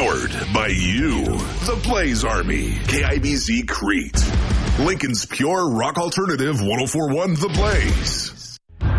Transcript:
Powered by you. The Blaze Army. KIBZ Crete. Lincoln's pure rock alternative 104.1 The Blaze.